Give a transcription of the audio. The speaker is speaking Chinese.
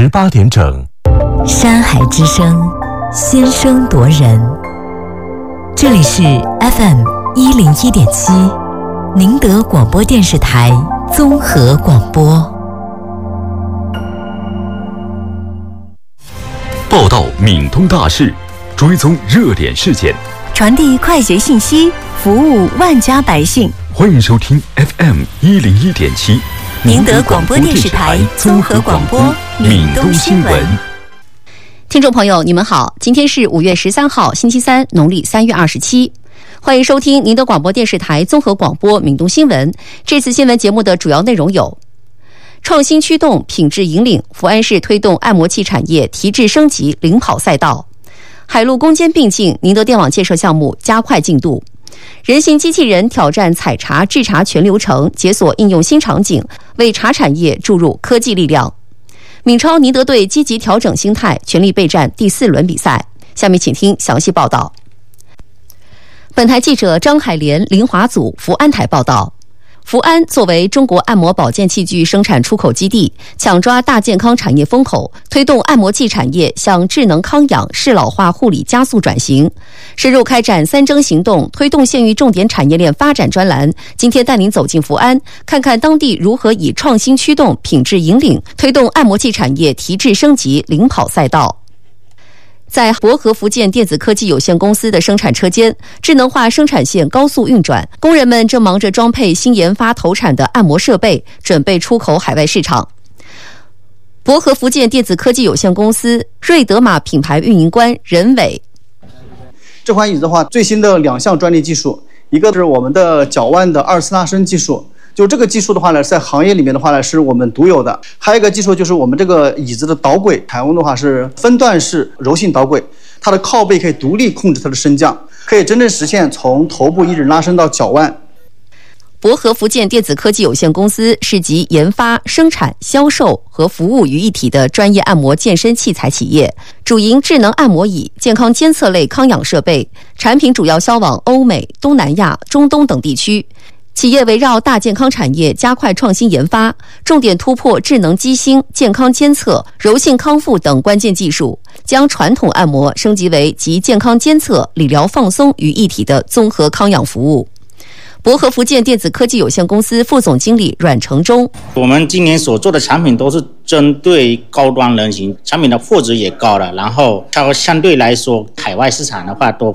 18点整。 山海之声，先声夺人。这里是 FM101.7，宁德广播电视台综合广播。 报道闽东大事，追踪热点事件， 传递快捷信息，服务万家百姓。 欢迎收听 FM101.7， 宁德广播电视台综合广播闽东新闻。 听众朋友，你们好，今天是5月13号，星期三，农历3月27。欢迎收听宁德广播电视台综合广播闽东新闻。这次新闻节目的主要内容有：创新驱动，品质引领，福安市推动按摩器产业提质升级领跑赛道；海陆空间并进，宁德电网建设项目加快进度；人形机器人挑战采茶制茶全流程，解锁应用新场景，为茶产业注入科技力量。闽超宁德队积极调整心态，全力备战第4轮比赛。下面请听详细报道。本台记者张海莲、林华祖福安台报道。福安作为中国按摩保健器具生产出口基地，抢抓大健康产业风口，推动按摩器产业向智能康养、适老化护理加速转型，深入开展3征行动，推动县域重点产业链发展专栏。今天带您走进福安，看看当地如何以创新驱动、品质引领，推动按摩器产业提质升级领跑赛道。在博和福建电子科技有限公司的生产车间，智能化生产线高速运转，工人们正忙着装配新研发投产的按摩设备，准备出口海外市场。博和福建电子科技有限公司瑞德玛品牌运营官任伟： 这款椅子的话，最新的2项专利技术，一个是我们的脚腕的2次拉伸技术。就这个技术的话呢，在行业里面的话呢，是我们独有的。还有一个技术就是我们这个椅子的导轨采用的话是分段式柔性导轨，它的靠背可以独立控制它的升降，可以真正实现从头部一直拉伸到脚腕。 博和福建电子科技有限公司是集研发、生产、销售和服务于一体的专业按摩健身器材企业，主营智能按摩椅、健康监测类康养设备，产品主要销往欧美、东南亚、中东等地区。企业围绕大健康产业加快创新研发，重点突破智能机芯、健康监测、柔性康复等关键技术，将传统按摩升级为集健康监测、理疗放松于一体的综合康养服务。博和福建电子科技有限公司副总经理阮成忠： 我们今年所做的产品都是针对高端人群，产品的货值也高了，然后它相对来说海外市场的话都